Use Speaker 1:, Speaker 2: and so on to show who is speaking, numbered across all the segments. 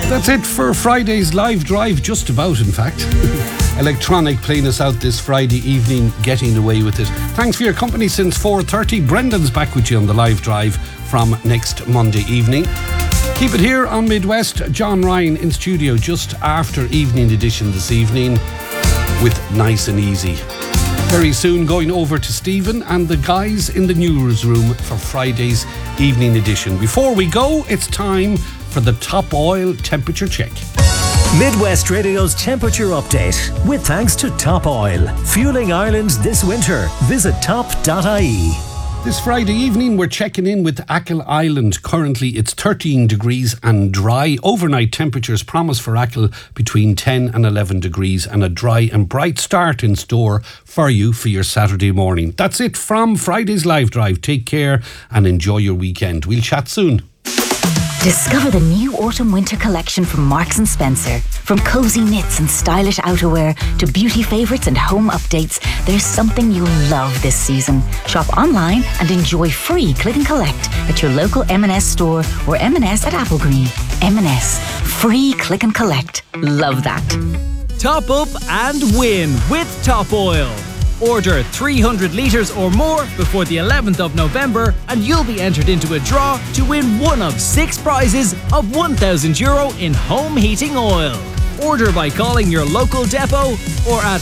Speaker 1: That's it for Friday's live drive, just about in fact. Electronic playing us out this Friday evening, getting away with it. Thanks for your company since 4:30. Brendan's back with you on the live drive from next Monday evening. Keep it here on Midwest. John Ryan in studio just after evening edition this evening with Nice and Easy. Very soon going over to Stephen and the guys in the newsroom for Friday's evening edition. Before we go, it's time for the Top Oil temperature check.
Speaker 2: Midwest Radio's temperature update with thanks to Top Oil. Fueling Ireland this winter. Visit top.ie.
Speaker 1: This Friday evening, we're checking in with Achill Island. Currently, it's 13 degrees and dry. Overnight temperatures promise for Achill between 10 and 11 degrees and a dry and bright start in store for you for your Saturday morning. That's it from Friday's Live Drive. Take care and enjoy your weekend. We'll chat soon.
Speaker 3: Discover the new autumn-winter collection from Marks & Spencer. From cosy knits and stylish outerwear to beauty favourites and home updates, there's something you'll love this season. Shop online and enjoy free click and collect at your local M&S store or M&S at Applegreen. M&S. Free click and collect. Love that.
Speaker 4: Top up and win with Top Oil. Order 300 litres or more before the 11th of November and you'll be entered into a draw to win one of 6 prizes of €1,000 in home heating oil. Order by calling your local depot or at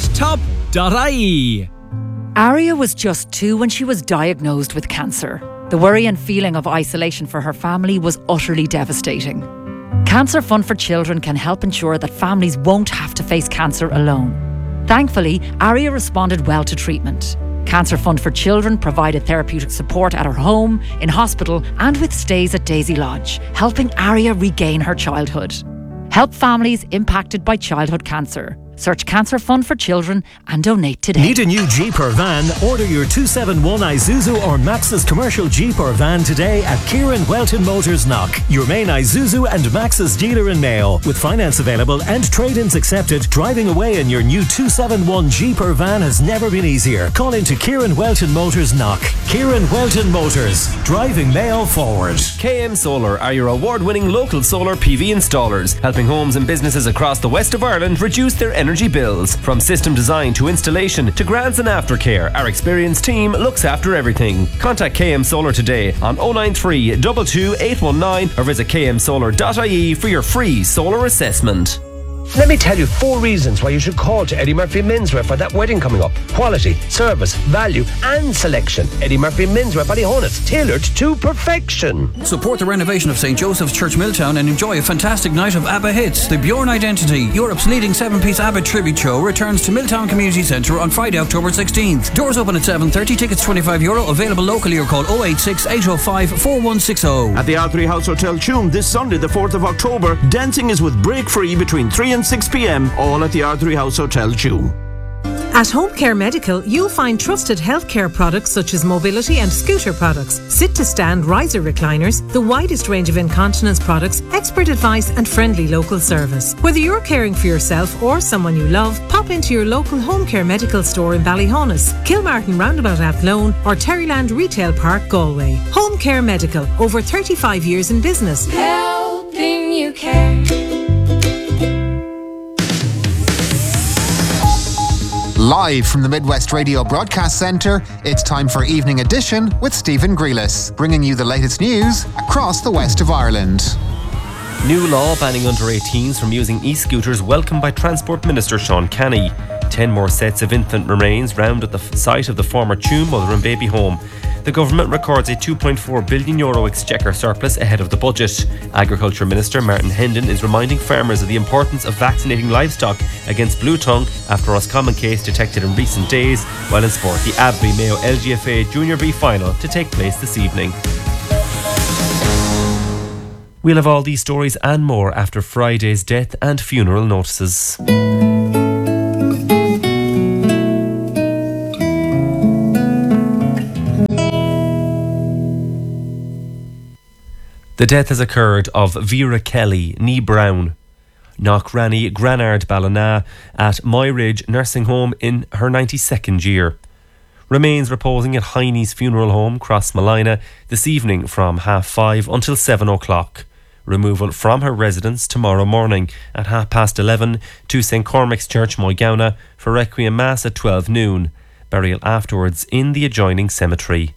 Speaker 4: top.ie.
Speaker 5: Aria was just 2 when she was diagnosed with cancer. The worry and feeling of isolation for her family was utterly devastating. Cancer Fund for Children can help ensure that families won't have to face cancer alone. Thankfully, Aria responded well to treatment. Cancer Fund for Children provided therapeutic support at her home, in hospital and with stays at Daisy Lodge, helping Aria regain her childhood. Help families impacted by childhood cancer. Search Cancer Fund for Children and donate today.
Speaker 2: Need a new Jeep or van? Order your 271 Isuzu or Maxus commercial Jeep or van today at Kieran Welton Motors Knock, your main Isuzu and Maxus dealer in Mayo. With finance available and trade-ins accepted, driving away in your new 271 Jeep or van has never been easier. Call into Kieran Welton Motors Knock. Kieran Welton Motors, driving Mayo forward.
Speaker 6: KM Solar are your award-winning local solar PV installers, helping homes and businesses across the west of Ireland reduce their energy bills. From system design to installation to grants and aftercare, our experienced team looks after everything. Contact KM Solar today on 093 22 819 or visit kmsolar.ie for your free solar assessment.
Speaker 7: Let me tell you 4 reasons why you should call to Eddie Murphy Menswear for that wedding coming up. Quality, service, value and selection. Eddie Murphy Menswear Ballyhonus, tailored to perfection.
Speaker 8: Support the renovation of St. Joseph's Church Milltown and enjoy a fantastic night of ABBA hits. The Bjorn Identity, Europe's leading 7-piece ABBA tribute show, returns to Milltown Community Centre on Friday, October 16th. Doors open at 7:30, tickets €25, available locally or call 086 805 4160.
Speaker 9: At the R3 House Hotel Tuam this Sunday the 4th of October, dancing is with break free between 3 and 6 p.m, all at the R3 House Hotel Tuam.
Speaker 10: At Home Care Medical, you'll find trusted healthcare products such as mobility and scooter products, sit-to-stand riser recliners, the widest range of incontinence products, expert advice and friendly local service. Whether you're caring for yourself or someone you love, pop into your local Home Care Medical store in Ballyhonus, Kilmartin Roundabout Athlone or Terryland Retail Park, Galway. Home Care Medical, over 35 years in business.
Speaker 11: Helping you care.
Speaker 12: Live from the Midwest Radio Broadcast Centre, it's time for Evening Edition with Stephen Grealis, bringing you the latest news across the west of Ireland.
Speaker 6: New law banning under 18s from using e-scooters welcomed by Transport Minister Sean Kenny. 10 more sets of infant remains round at the site of the former Tuam Mother and Baby Home. The government records a €2.4 billion exchequer surplus ahead of the budget. Agriculture Minister Martin Hendon is reminding farmers of the importance of vaccinating livestock against blue tongue after a Roscommon case detected in recent days. While in sport, the Abbey Mayo LGFA Junior B final to take place this evening. We'll have all these stories and more after Friday's death and funeral notices. The death has occurred of Vera Kelly, née Brown, Knockranny Granard Ballina at Myridge Nursing Home in her 92nd year. Remains reposing at Heine's Funeral Home, Crossmolina, this evening from 5:30 until 7 o'clock. Removal from her residence tomorrow morning at 11:30 to St Cormac's Church, Moygownagh for Requiem Mass at 12 noon. Burial afterwards in the adjoining cemetery.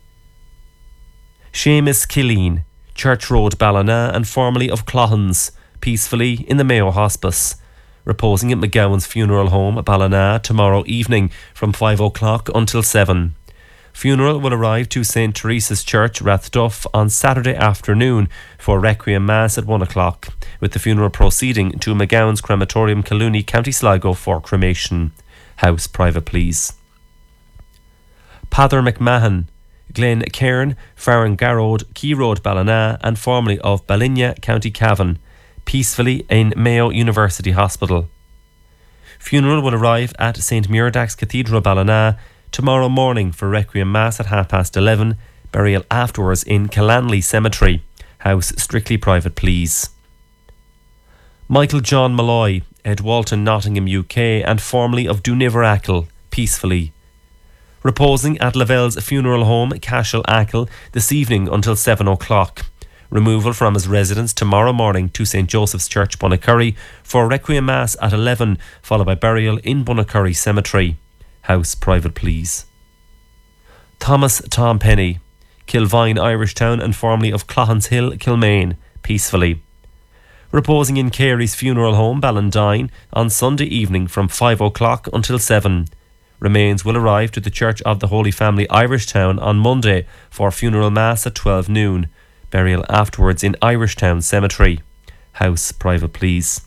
Speaker 6: Seamus Killeen, Church Road, Ballina, and formerly of Clohans, peacefully in the Mayo Hospice. Reposing at McGowan's Funeral Home, Ballina, tomorrow evening from 5 o'clock until 7. Funeral will arrive to St Teresa's Church, Rathduff, on Saturday afternoon for Requiem Mass at 1 o'clock, with the funeral proceeding to McGowan's Crematorium, Collooney, County Sligo for cremation. House private, please. Pather McMahon, Glen Cairn, Farran Garrod, Key Road, Ballina, and formerly of Ballinya, County Cavan, peacefully in Mayo University Hospital. Funeral will arrive at St Muirdach's Cathedral, Ballina, tomorrow morning for Requiem Mass at 11:30. Burial afterwards in Killanley Cemetery. House strictly private, please. Michael John Malloy, Ed Walton, Nottingham, UK, and formerly of Duniver Achill, peacefully. Reposing at Lavelle's Funeral Home, Cashel, Achill, this evening until 7 o'clock. Removal from his residence tomorrow morning to St Joseph's Church, Bunnacurry, for Requiem Mass at 11, followed by burial in Bunnacurry Cemetery. House private, please. Thomas Tom Penny, Kilvine, Irishtown, and formerly of Clohans Hill, Kilmaine, peacefully. Reposing in Carey's Funeral Home, Ballandine, on Sunday evening from 5 o'clock until 7. Remains will arrive to the Church of the Holy Family, Irishtown, on Monday for funeral mass at 12 noon. Burial afterwards in Irishtown Cemetery. House private, please.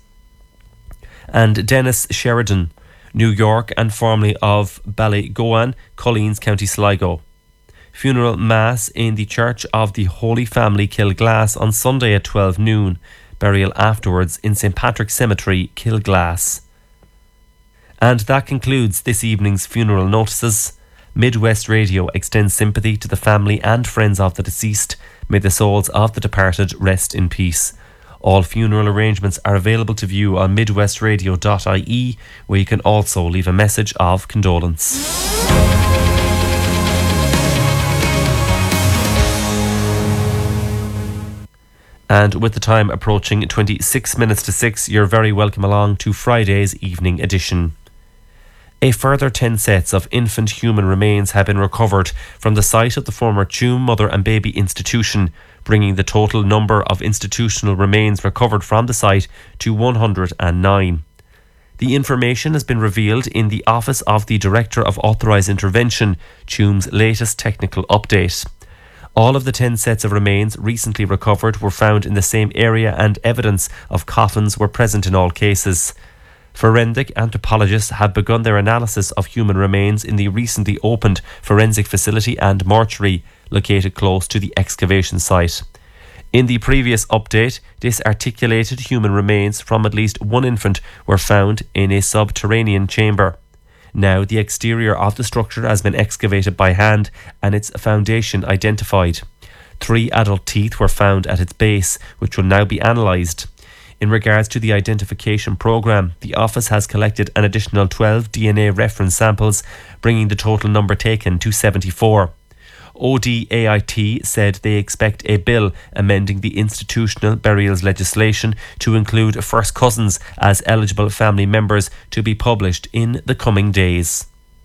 Speaker 6: And Dennis Sheridan, New York, and formerly of Ballygowan, Colleen's, County Sligo. Funeral Mass in the Church of the Holy Family, Kilglass, on Sunday at 12 noon. Burial afterwards in St Patrick's Cemetery, Kilglass. And that concludes this evening's funeral notices. Midwest Radio extends sympathy to the family and friends of the deceased. May the souls of the departed rest in peace. All funeral arrangements are available to view on midwestradio.ie, where you can also leave a message of condolence. And with the time approaching 26 minutes to 6, you're very welcome along to Friday's evening edition. A further 10 sets of infant human remains have been recovered from the site of the former Tuam Mother and Baby Institution, bringing the total number of institutional remains recovered from the site to 109. The information has been revealed in the Office of the Director of Authorised Intervention, Tuam's latest technical update. All of the 10 sets of remains recently recovered were found in the same area, and evidence of coffins were present in all cases. Forensic anthropologists have begun their analysis of human remains in the recently opened forensic facility and mortuary located close to the excavation site. In the previous update, disarticulated human remains from at least one infant were found in a subterranean chamber. Now the exterior of the structure has been excavated by hand and its foundation identified. 3 adult teeth were found at its base, which will now be analysed. In regards to the identification programme, the office has collected an additional 12 DNA reference samples, bringing the total number taken to 74. ODAIT said they expect a bill amending the institutional burials legislation to include first cousins as eligible family members to be published in the coming days.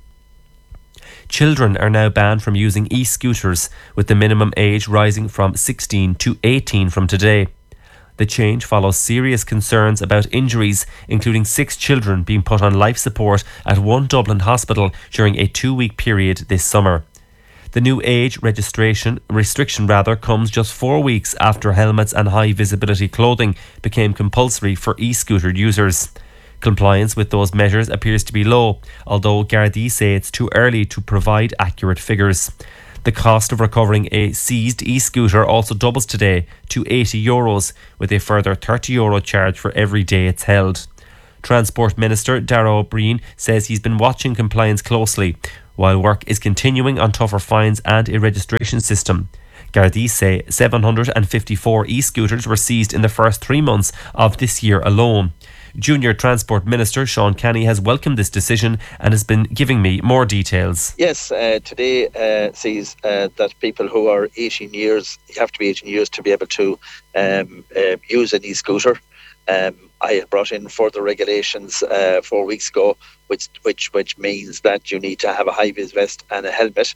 Speaker 6: Children are now banned from using e-scooters, with the minimum age rising from 16 to 18 from today. The change follows serious concerns about injuries, including 6 children being put on life support at one Dublin hospital during a 2-week period this summer. The new age restriction comes just 4 weeks after helmets and high visibility clothing became compulsory for e-scooter users. Compliance with those measures appears to be low, although Gardaí say it's too early to provide accurate figures. The cost of recovering a seized e-scooter also doubles today to €80, with a further €30 charge for every day it's held. Transport Minister Darragh O'Brien says he's been watching compliance closely, while work is continuing on tougher fines and a registration system. Gardaí say 754 e-scooters were seized in the first 3 months of this year alone. Junior Transport Minister Sean Canny has welcomed this decision and has been giving me more details.
Speaker 13: Yes, today sees that people who are 18 years, you have to be 18 years to be able to use an e-scooter. I had brought in further regulations 4 weeks ago, which means that you need to have a high-vis vest and a helmet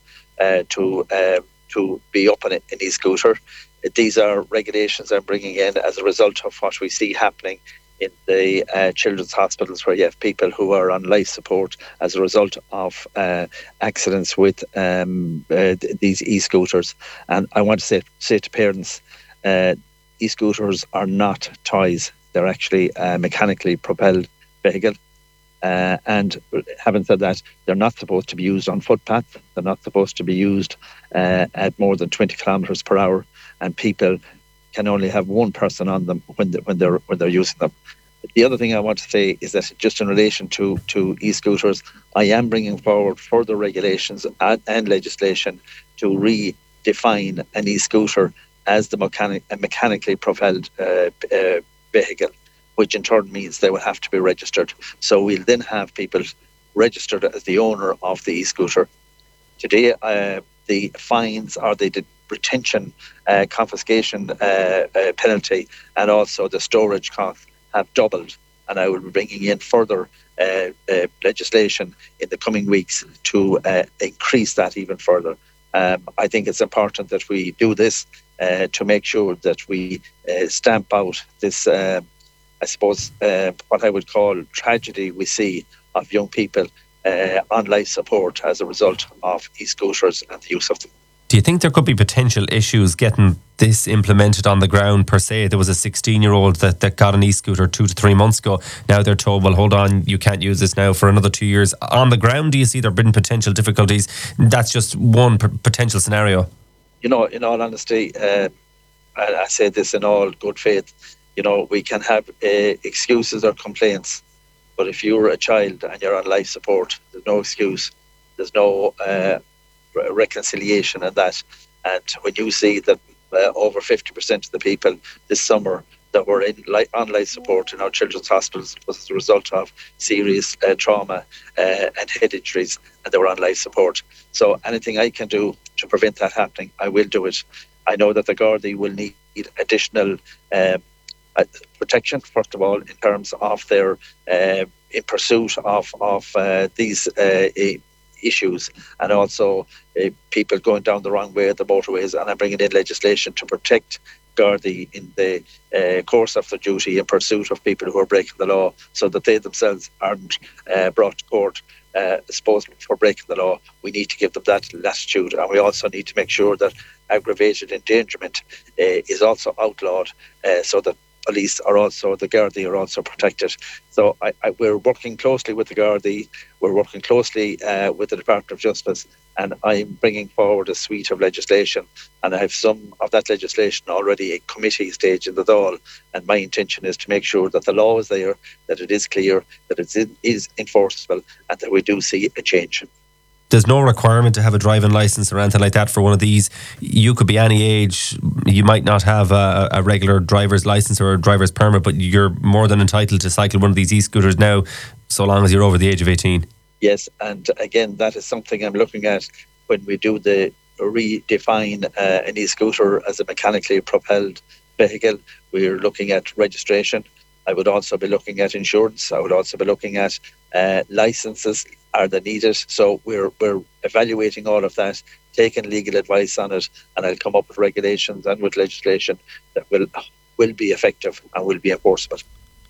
Speaker 13: to be up on an e-scooter. These are regulations I'm bringing in as a result of what we see happening in the children's hospitals, where you have people who are on life support as a result of accidents with these e-scooters. And I want to say to parents, e-scooters are not toys. They're actually a mechanically propelled vehicle. And having said that, they're not supposed to be used on footpaths. They're not supposed to be used at more than 20 kilometres per hour. And people can only have one person on them when they're using them. The other thing I want to say is that just in relation to e-scooters, I am bringing forward further regulations and legislation to redefine an e-scooter as a mechanically propelled vehicle, which in turn means they will have to be registered. So we'll then have people registered as the owner of the e-scooter. Today, the fines or the retention, confiscation penalty, and also the storage costs have doubled. And I will be bringing in further legislation in the coming weeks to increase that even further. I think it's important that we do this to make sure that we stamp out this, I suppose, what I would call tragedy we see of young people on life support as a result of e-scooters and the use of them.
Speaker 6: Do you think there could be potential issues getting this implemented on the ground per se? There was a 16-year-old that got an e-scooter 2 to 3 months ago. Now they're told, well, hold on, you can't use this now for another 2 years. On the ground, do you see there have been potential difficulties? That's just one potential scenario.
Speaker 13: You know, in all honesty, I say this in all good faith, you know, we can have excuses or complaints, but if you're a child and you're on life support, there's no excuse. There's no reconciliation in that. And when you see that over 50% of the people this summer that were on life support in our children's hospitals was as a result of serious trauma and head injuries, and they were on life support. So anything I can do to prevent that happening, I will do it. I know that the Gardaí will need additional protection, first of all, in terms of their in pursuit of these issues, and also people going down the wrong way of the motorways. And I'm bringing in legislation to protect Gardaí in the course of their duty in pursuit of people who are breaking the law, so that they themselves aren't brought to court supposedly for breaking the law. We need to give them that latitude, and we also need to make sure that aggravated endangerment is also outlawed, so that police are also, the Gardaí are also protected. So we're working closely with the Gardaí, we're working closely with the Department of Justice, and I'm bringing forward a suite of legislation, and I have some of that legislation already at committee stage in the Dáil, and my intention is to make sure that the law is there, that it is clear, that it is enforceable, and that we do see a change.
Speaker 6: There's no requirement to have a driving licence or anything like that for one of these. You could be any age. You might not have a regular driver's licence or a driver's permit, but you're more than entitled to cycle one of these e-scooters now, so long as you're over the age of 18.
Speaker 13: Yes, and again, that is something I'm looking at when we do the redefine an e-scooter as a mechanically propelled vehicle. We're looking at registration. I would also be looking at insurance. I would also be looking at licences. Are they needed? So we're evaluating all of that, taking legal advice on it, and I'll come up with regulations and with legislation that will be effective and will be enforceable.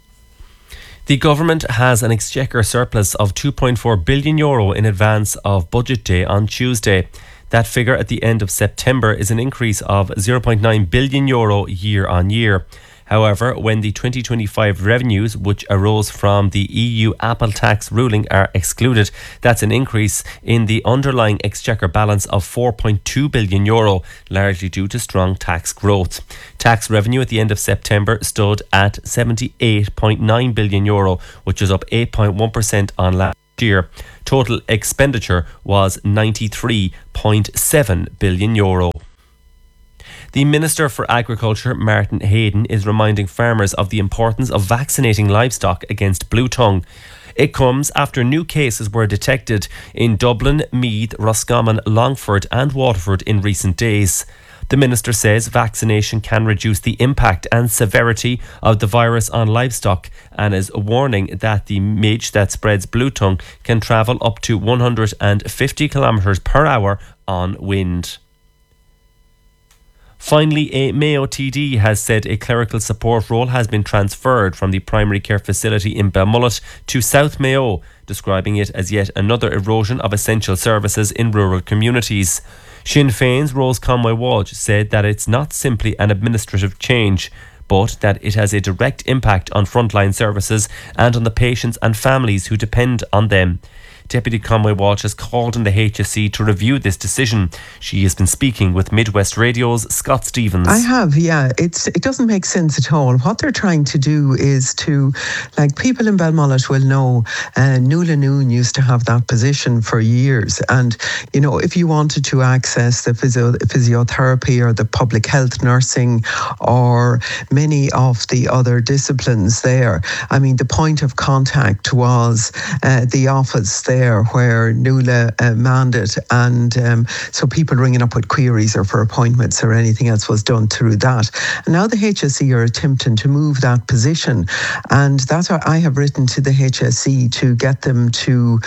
Speaker 6: The government has an exchequer surplus of €2.4 billion in advance of budget day on Tuesday. That figure at the end of September is an increase of €0.9 billion year on year. However, when the 2025 revenues, which arose from the EU Apple tax ruling, are excluded, that's an increase in the underlying exchequer balance of €4.2 billion, largely due to strong tax growth. Tax revenue at the end of September stood at €78.9 billion, which is up 8.1% on last year. Total expenditure was €93.7 billion. The Minister for Agriculture, Martin Hayden, is reminding farmers of the importance of vaccinating livestock against blue tongue. It comes after new cases were detected in Dublin, Meath, Roscommon, Longford and Waterford in recent days. The Minister says vaccination can reduce the impact and severity of the virus on livestock and is warning that the midge that spreads blue tongue can travel up to 150 kilometres per hour on wind. Finally, a Mayo TD has said a clerical support role has been transferred from the primary care facility in Belmullet to South Mayo, describing it as yet another erosion of essential services in rural communities. Sinn Féin's Rose Conway-Walsh said that it's not simply an administrative change, but that it has a direct impact on frontline services and on the patients and families who depend on them. Deputy Conway-Walsh has called on the HSE to review this decision. She has been speaking with Midwest Radio's Scott Stevens.
Speaker 14: I have, yeah. It doesn't make sense at all. What they're trying to do is to, like, people in Belmullet will know, Nuala Noon used to have that position for years. And, you know, if you wanted to access the physiotherapy or the public health nursing or many of the other disciplines there, I mean, the point of contact was the office there where Nuala manned it, and so people ringing up with queries or for appointments or anything else was done through that. And now the HSE are attempting to move that position, and that's why I have written to the HSE to get them to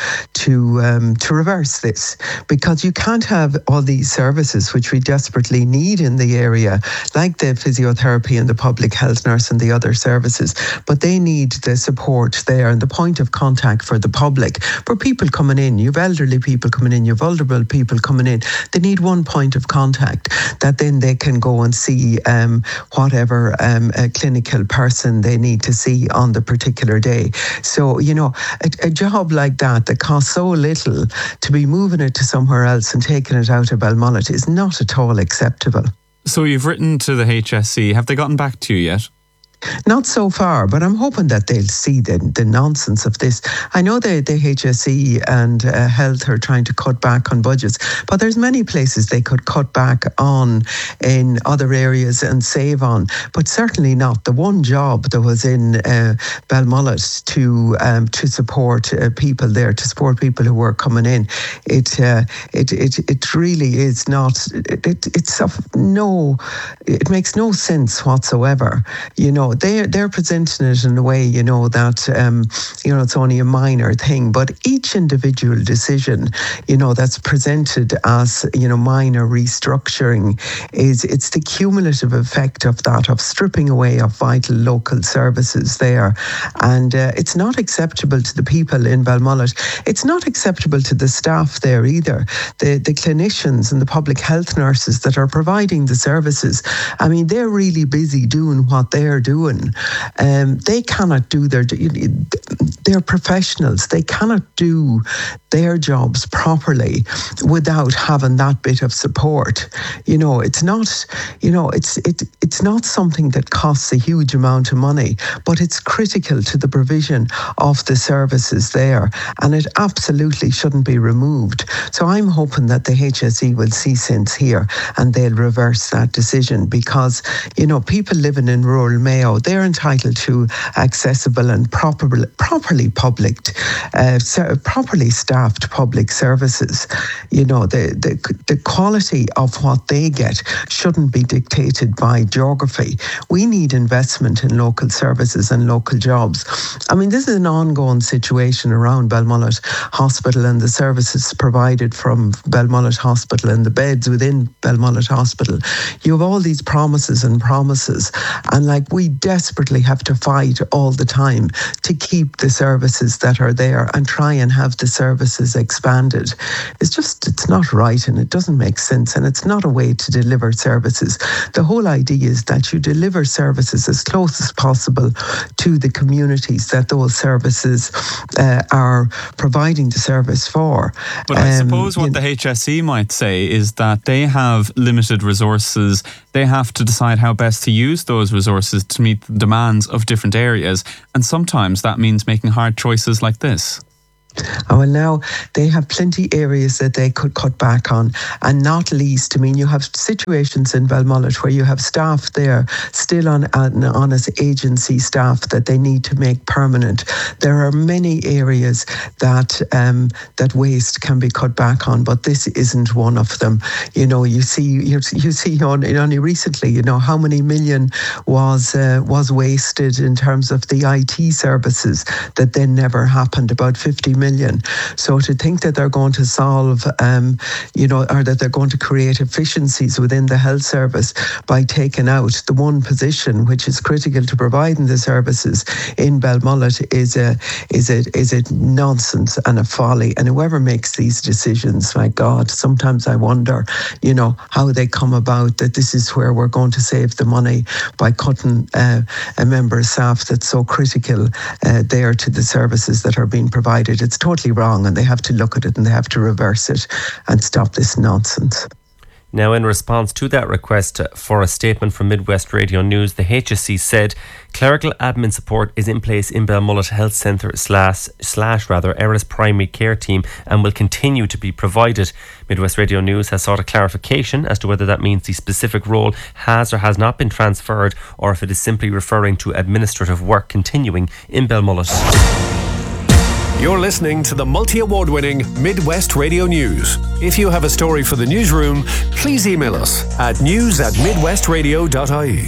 Speaker 14: reverse this, because you can't have all these services which we desperately need in the area, like the physiotherapy and the public health nurse and the other services, but they need the support there and the point of contact for the public, for people coming in. You've elderly people coming in, you've vulnerable people coming in. They need one point of contact that then they can go and see whatever a clinical person they need to see on the particular day. So, you know, a job like that costs so little, to be moving it to somewhere else and taking it out of Belmullet is not at all acceptable.
Speaker 15: So you've written to the HSE. Have they gotten back to you yet?
Speaker 14: Not so far, but I'm hoping that they'll see the nonsense of this. I know the HSE and Health are trying to cut back on budgets, but there's many places they could cut back on in other areas and save on, but certainly not the one job that was in Belmullet to support people there, to support people who were coming in. It really is not. It makes no sense whatsoever. You know, they're presenting it in a way, you know, that it's only a minor thing, but each individual decision, you know, that's presented as, you know, minor restructuring, it's the cumulative effect of that, of stripping away of vital local services there, and it's not acceptable to the people in Belmullet. It's not acceptable to the staff there either, the clinicians and the public health nurses that are providing the services. I mean, they're really busy doing what they're doing. They cannot do they're professionals. They cannot do their jobs properly without having that bit of support. You know, it's not, you know, it's not something that costs a huge amount of money, but it's critical to the provision of the services there, and it absolutely shouldn't be removed. So I'm hoping that the HSE will see sense here and they'll reverse that decision, because, you know, people living in rural Mayo, they're entitled to accessible and properly staffed public services. You know, the quality of what they get shouldn't be dictated by geography. We need investment in local services and local jobs. I mean, this is an ongoing situation around Belmullet Hospital and the services provided from Belmullet Hospital and the beds within Belmullet Hospital. You have all these promises, and like, we desperately have to fight all the time to keep the services that are there and try and have the services expanded. It's not right, and it doesn't make sense, and it's not a way to deliver services. The whole idea is that you deliver services as close as possible to the communities that those services are providing the service for.
Speaker 15: But I suppose what the HSE might say is that they have limited resources. They have to decide how best to use those resources to meet the demands of different areas, and sometimes that means making hard choices like this.
Speaker 14: Well, now they have plenty areas that they could cut back on, and not least, I mean, you have situations in Belmullet where you have staff there still on as agency staff that they need to make permanent. There are many areas that that waste can be cut back on, but this isn't one of them. You know, you see only recently, you know, how many million was wasted in terms of the IT services that then never happened, about 50 million. So to think that they're going to solve, or that they're going to create efficiencies within the health service by taking out the one position which is critical to providing the services in Belmullet is a nonsense and a folly. And whoever makes these decisions, my God, sometimes I wonder, you know, how they come about that this is where we're going to save the money by cutting a member of staff that's so critical there to the services that are being provided. It's totally wrong, and they have to look at it and they have to reverse it and stop this nonsense.
Speaker 6: Now, in response to that request for a statement from Midwest Radio News, the HSE said clerical admin support is in place in Belmullet Health Centre / Erris Primary Care Team and will continue to be provided. Midwest Radio News has sought a clarification as to whether that means the specific role has or has not been transferred, or if it is simply referring to administrative work continuing in Belmullet.
Speaker 16: You're listening to the multi-award-winning Midwest Radio News. If you have a story for the newsroom, please email us at news@midwestradio.ie.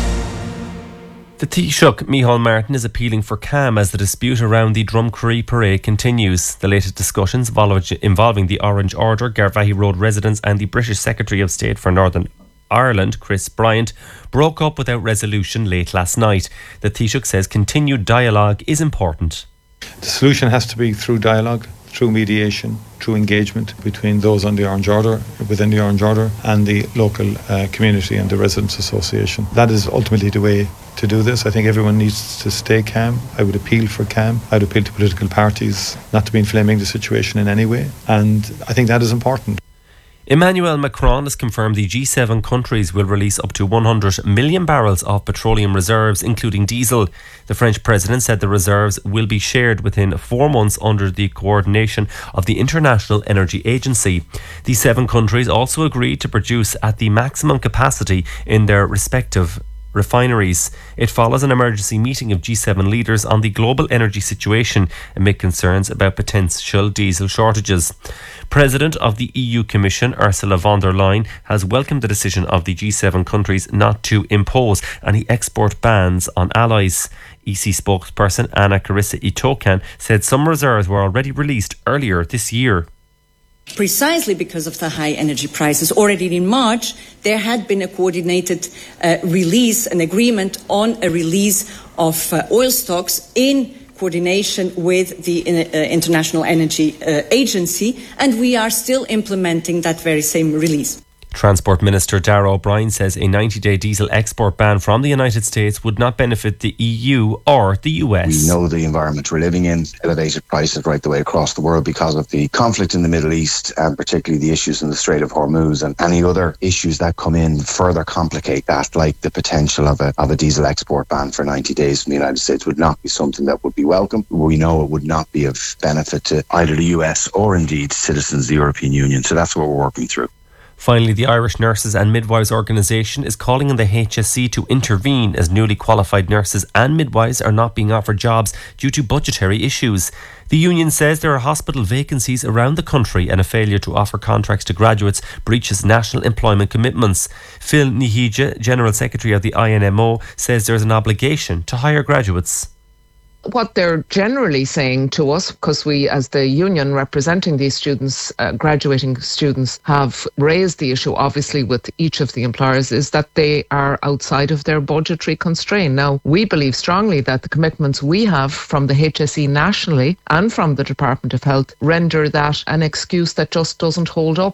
Speaker 6: The Taoiseach, Micheál Martin, is appealing for calm as the dispute around the Drumcree parade continues. The latest discussions involving the Orange Order, Garvaghey Road residents and the British Secretary of State for Northern Ireland, Chris Bryant, broke up without resolution late last night. The Taoiseach says continued dialogue is important.
Speaker 17: The solution has to be through dialogue, through mediation, through engagement between those on the Orange Order, within the Orange Order, and the local community and the Residents Association. That is ultimately the way to do this. I think everyone needs to stay calm. I would appeal for calm. I would appeal to political parties not to be inflaming the situation in any way. And I think that is important.
Speaker 6: Emmanuel Macron has confirmed the G7 countries will release up to 100 million barrels of petroleum reserves, including diesel. The French president said the reserves will be shared within 4 months under the coordination of the International Energy Agency. The 7 countries also agreed to produce at the maximum capacity in their respective refineries. It follows an emergency meeting of G7 leaders on the global energy situation amid concerns about potential diesel shortages. President of the EU Commission, Ursula von der Leyen, has welcomed the decision of the G7 countries not to impose any export bans on allies. EC spokesperson Anna Carissa Itokan said some reserves were already released earlier this year.
Speaker 18: Precisely because of the high energy prices, already in March, there had been a coordinated release, an agreement on a release of oil stocks in coordination with the International Energy Agency, and we are still implementing that very same release.
Speaker 6: Transport Minister Darragh O'Brien says a 90-day diesel export ban from the United States would not benefit the EU or the US.
Speaker 19: We know the environment we're living in, elevated prices right the way across the world because of the conflict in the Middle East and particularly the issues in the Strait of Hormuz, and any other issues that come in further complicate that, like the potential of a diesel export ban for 90 days from the United States would not be something that would be welcome. We know it would not be of benefit to either the US or indeed citizens of the European Union, so that's what we're working through.
Speaker 6: Finally, the Irish Nurses and Midwives Organisation is calling on the HSE to intervene as newly qualified nurses and midwives are not being offered jobs due to budgetary issues. The union says there are hospital vacancies around the country and a failure to offer contracts to graduates breaches national employment commitments. Phil Nihija, General Secretary of the INMO, says there is an obligation to hire graduates.
Speaker 20: What they're generally saying to us, because we as the union representing these students, graduating students, have raised the issue obviously with each of the employers, is that they are outside of their budgetary constraint. Now, we believe strongly that the commitments we have from the HSE nationally and from the Department of Health render that an excuse that just doesn't hold up.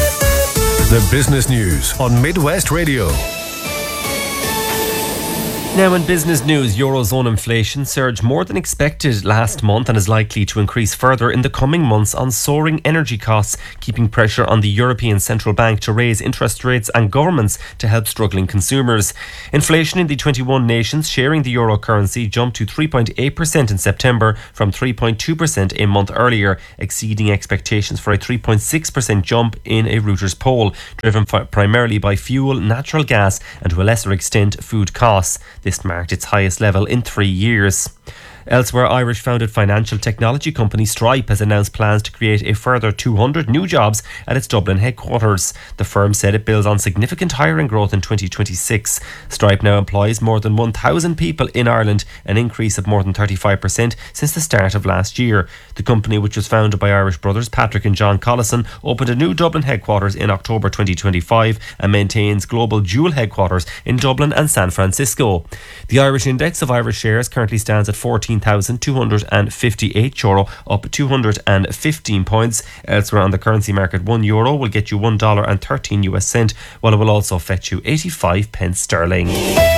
Speaker 16: The business news on Midwest Radio.
Speaker 6: Now in business news, Eurozone inflation surged more than expected last month and is likely to increase further in the coming months on soaring energy costs, keeping pressure on the European Central Bank to raise interest rates and governments to help struggling consumers. Inflation in the 21 nations sharing the euro currency jumped to 3.8% in September from 3.2% a month earlier, exceeding expectations for a 3.6% jump in a Reuters poll, driven primarily by fuel, natural gas and to a lesser extent food costs. This marked its highest level in 3 years. Elsewhere, Irish-founded financial technology company Stripe has announced plans to create a further 200 new jobs at its Dublin headquarters. The firm said it builds on significant hiring growth in 2026. Stripe now employs more than 1,000 people in Ireland, an increase of more than 35% since the start of last year. The company, which was founded by Irish brothers Patrick and John Collison, opened a new Dublin headquarters in October 2025 and maintains global dual headquarters in Dublin and San Francisco. The Irish index of Irish shares currently stands at 14,258 euro, up 215 points. Elsewhere on the currency market, €1 will get you $1.13 US cent, while it will also fetch you 85 pence sterling.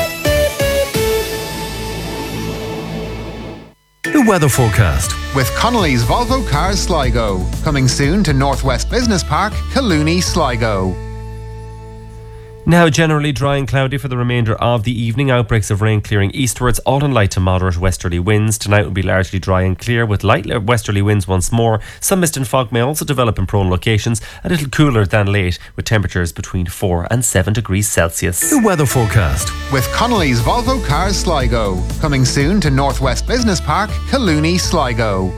Speaker 16: The weather forecast
Speaker 12: with Connolly's Volvo Cars Sligo, coming soon to Northwest Business Park, Collooney, Sligo.
Speaker 6: Now generally dry and cloudy for the remainder of the evening. Outbreaks of rain clearing eastwards, all in light to moderate westerly winds. Tonight will be largely dry and clear with light westerly winds once more. Some mist and fog may also develop in prone locations. A little cooler than late with temperatures between 4 and 7 degrees Celsius.
Speaker 16: The weather forecast
Speaker 12: with Connolly's Volvo Cars Sligo, coming soon to Northwest Business Park, Collooney, Sligo.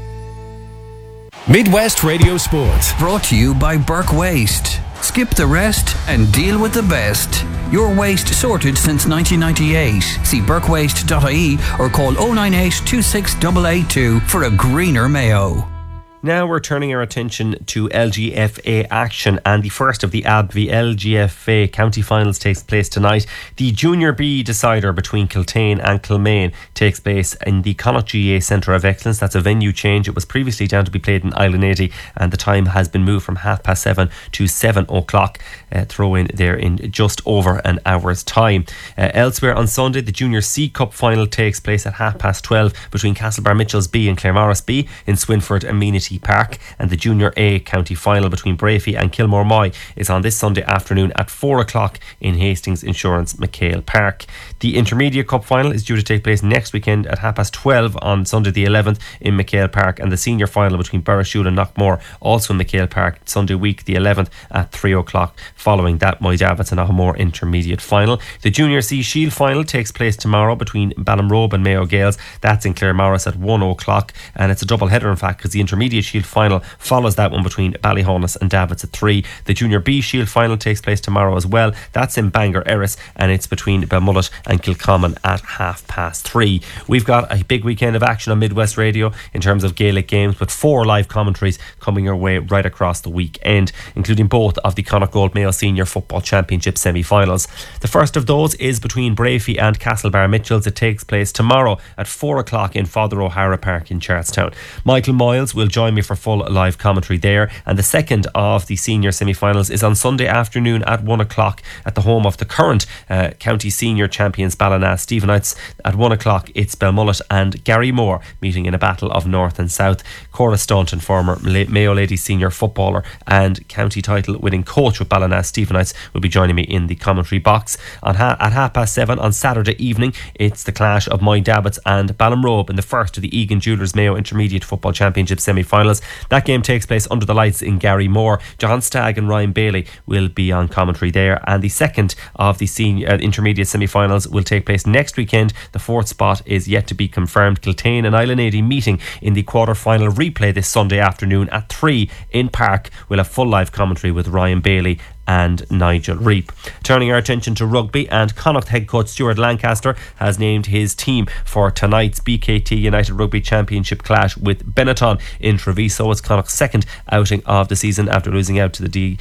Speaker 16: Midwest Radio Sport,
Speaker 8: brought to you by Burke Waste. Skip the rest and deal with the best. Your waste sorted since 1998. See burkewaste.ie or call 098 26882 for a greener Mayo.
Speaker 6: Now we're turning our attention to LGFA action, and the first of the ABV LGFA county finals takes place tonight. The Junior B decider between Kiltane and Kilmaine takes place in the Connacht GAA Centre of Excellence. That's a venue change. It was previously down to be played in Island 80 and the time has been moved from 7:30 to 7 o'clock. Throw in there in just over an hour's time. Elsewhere on Sunday, the Junior C Cup final takes place at 12:30 between Castlebar Mitchells B and Claremorris B in Swinford Amenity Park, and the Junior A county final between Brafey and Kilmore Moy is on this Sunday afternoon at 4 o'clock in Hastings Insurance McHale Park. The Intermediate Cup final is due to take place next weekend at 12:30 on Sunday the 11th in McHale Park, and the senior final between Burrishoole and Knockmore also in McHale Park Sunday week the 11th at 3 o'clock. Following that, Moy Davits and Knockmore Intermediate final. The Junior C Shield final takes place tomorrow between Ballinrobe and Mayo Gales. That's in Claremorris at 1 o'clock, and it's a double header in fact, because the Intermediate Shield final follows that one between Ballyhonus and Davits at 3. The Junior B Shield final takes place tomorrow as well. That's in Bangor Erris, and it's between Belmullet and Kilcommon at 3:30. We've got a big weekend of action on Midwest Radio in terms of Gaelic games, with 4 live commentaries coming your way right across the weekend, including both of the Connacht Gold Mayo Senior Football Championship semi-finals. The first of those is between Brafey and Castlebar Mitchells. It takes place tomorrow at 4 o'clock in Father O'Hara Park in Charlestown. Michael Moyles will join me for full live commentary there, and the second of the senior semi-finals is on Sunday afternoon at 1 o'clock at the home of the current county senior champions Ballina Stephenites. At 1 o'clock it's Belmullet and Gary Moore meeting in a battle of north and south. Cora Staunton, former Mayo Ladies senior footballer and county title winning coach with Ballina Stephenites, will be joining me in the commentary box. At 7:30 on Saturday evening it's the clash of Moy Davits and Ballinrobe in the first of the Egan Jewellers Mayo Intermediate Football Championship semi-finals. That game takes place under the lights in Gary Moore. John Stagg and Ryan Bailey will be on commentary there, and the second of the senior intermediate semi-finals will take place next weekend. The fourth spot is yet to be confirmed. Kiltane and Island 80 meeting in the quarter-final replay this Sunday afternoon at 3 in Park. We'll have full live commentary with Ryan Bailey and Nigel Reap. Turning our attention to rugby, and Connacht head coach Stuart Lancaster has named his team for tonight's BKT United Rugby Championship clash with Benetton in Treviso. It's Connacht's second outing of the season after losing out to the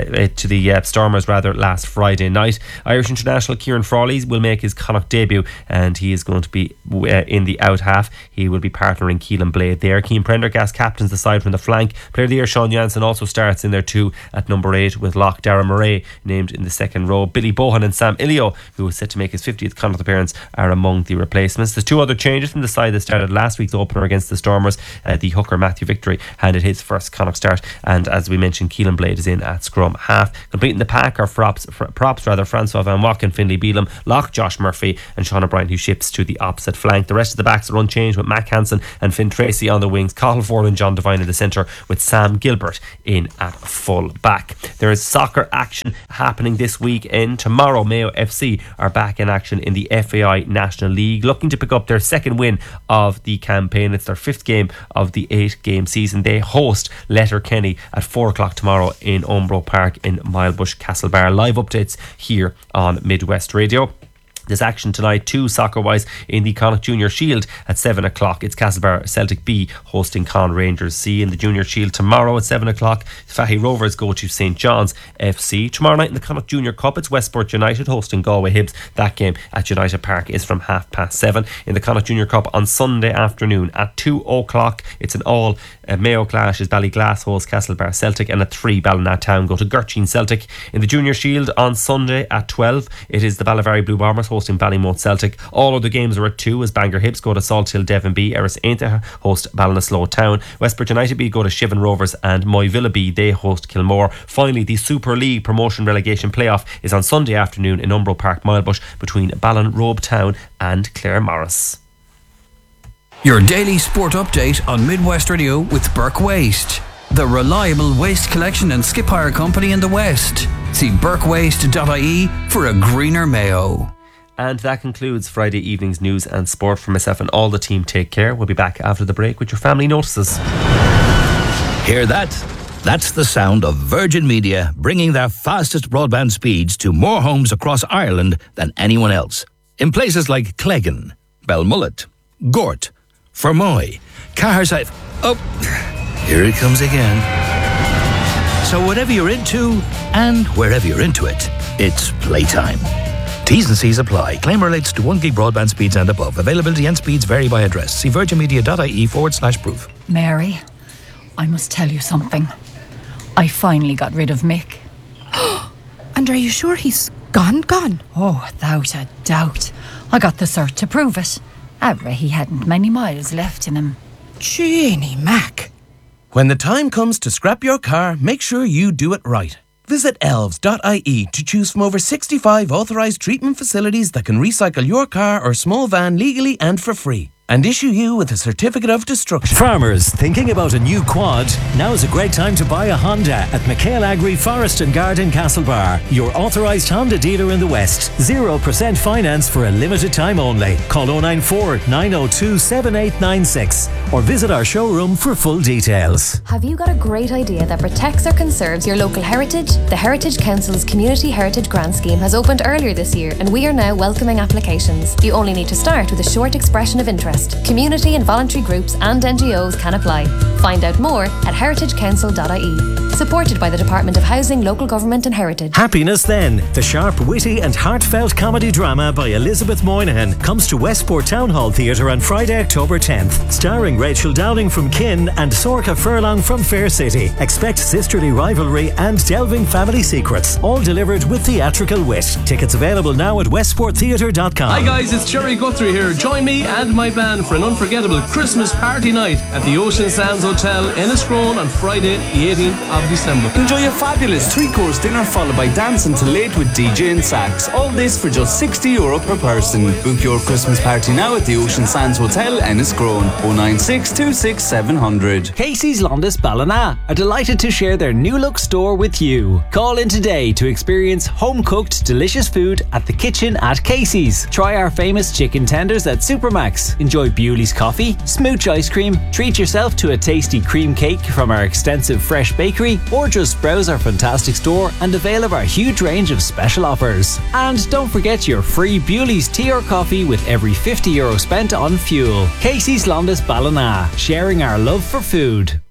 Speaker 6: Stormers last Friday night. Irish international Kieran Frawley will make his Connacht debut, and he is going to be in the out half. He will be partnering Keelan Blade there. Cian Prendergast captains the side from the flank. Player of the year Sean Jansen also starts in there too at number 8 with lock Darragh Dara Murray named in the second row. Billy Bohan and Sam Ilio, who is set to make his 50th Connacht appearance, are among the replacements. There's two other changes from the side that started last week's opener against the Stormers. The hooker Matthew Victory handed his first Connacht start, and as we mentioned, Keelan Blade is in at scrum half. Completing the pack are props Francois Van Wacken, Finlay Beelum, lock Josh Murphy, and Sean O'Brien, who shifts to the opposite flank. The rest of the backs are unchanged, with Mac Hansen and Finn Tracy on the wings, Cathal Ford and John Devine in the centre, with Sam Gilbert in at full back. There is soccer action happening this weekend. Tomorrow, Mayo FC are back in action in the FAI National League, looking to pick up their second win of the campaign. It's their 5th game of the 8-game season. They host Letterkenny at 4 o'clock tomorrow in Umbro Park in Milebush Castlebar. Live updates here on Midwest Radio. There's action tonight too, soccer-wise, in the Connacht Junior Shield at 7 o'clock. It's Castlebar Celtic B hosting Con Rangers C. In the Junior Shield tomorrow at 7 o'clock, Fahy Rovers go to St John's FC. Tomorrow night in the Connacht Junior Cup, it's Westport United hosting Galway Hibs. That game at United Park is from 7:30. In the Connacht Junior Cup on Sunday afternoon at 2 o'clock, it's an all Mayo clash as Ballyglass hosts Castlebar Celtic, and at 3 Ballina Town go to Gurteen Celtic. In the Junior Shield on Sunday at 12, it is the Ballivary Blue Bombers hosting Ballymote Celtic. All other games are at 2 as Bangor Hibs go to Salt Hill Devon B, Eris Ainta host Ballinasloe Town, Westport United B go to Shivan Rovers, and Moyvilla B, they host Kilmore. Finally, the Super League promotion relegation playoff is on Sunday afternoon in Umbro Park, Milebush, between Ballinrobe Town and Clare Morris.
Speaker 8: Your daily sport update on Midwest Radio with Burke Waste, the reliable waste collection and skip hire company in the West. See burkewaste.ie for a greener Mayo.
Speaker 6: And that concludes Friday evening's news and sport. For myself and all the team, take care. We'll be back after the break with your family notices.
Speaker 21: Hear that? That's the sound of Virgin Media bringing their fastest broadband speeds to more homes across Ireland than anyone else. In places like Cleggan, Belmullet, Gort, Fermoy, Caherside. Oh, here it comes again. So whatever you're into and wherever you're into it, it's playtime. T's and C's apply. Claim relates to 1 gig broadband speeds and above. Availability and speeds vary by address. See virginmedia.ie/proof.
Speaker 5: Mary, I must tell you something. I finally got rid of Mick.
Speaker 22: And are you sure he's gone?
Speaker 5: Oh, without a doubt. I got the cert to prove it. He hadn't many miles left in him.
Speaker 22: Jeannie Mac.
Speaker 23: When the time comes to scrap your car, make sure you do it right. Visit elves.ie to choose from over 65 authorised treatment facilities that can recycle your car or small van legally and for free, and issue you with a certificate of destruction.
Speaker 2: Farmers thinking about a new quad? Now is a great time to buy a Honda at McHale Agri Forest and Garden Castlebar, your authorised Honda dealer in the West. 0% finance for a limited time only. Call 094 902 7896 or visit our showroom for full details.
Speaker 24: Have you got a great idea that protects or conserves your local heritage? The Heritage Council's Community Heritage Grant Scheme has opened earlier this year, and we are now welcoming applications. You only need to start with a short expression of interest. Community and voluntary groups and NGOs can apply. Find out more at heritagecouncil.ie. Supported by the Department of Housing, Local Government and Heritage.
Speaker 2: Happiness Then, the sharp, witty and heartfelt comedy drama by Elizabeth Moynihan, comes to Westport Town Hall Theatre on Friday, October 10th. Starring Rachel Downing from Kin and Sorka Furlong from Fair City. Expect sisterly rivalry and delving family secrets, all delivered with theatrical wit. Tickets available now at westporttheatre.com.
Speaker 25: Hi guys, it's Jerry Guthrie here. Join me and my band for an unforgettable Christmas party night at the Ocean Sands Hotel, Enniscrone, on Friday, the 18th of December.
Speaker 26: Enjoy a fabulous 3-course dinner followed by dance until late with DJ and sax. All this for just €60 per person. Book your Christmas party now at the Ocean Sands Hotel, Enniscrone. 096 26 700.
Speaker 4: Casey's Londis Ballina are delighted to share their new look store with you. Call in today to experience home-cooked delicious food at the kitchen at Casey's. Try our famous chicken tenders at Supermax. Enjoy Bewley's coffee, smooch ice cream, treat yourself to a tasty cream cake from our extensive fresh bakery, or just browse our fantastic store and avail of our huge range of special offers. And don't forget your free Bewley's tea or coffee with every €50 spent on fuel. Casey's Londis Ballina, sharing our love for food.